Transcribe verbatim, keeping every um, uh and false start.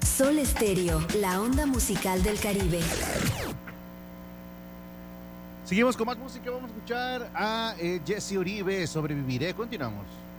Sol Estéreo, la onda musical del Caribe. Seguimos con más música, vamos a escuchar a eh, Jesse Uribe, Sobreviviré, continuamos.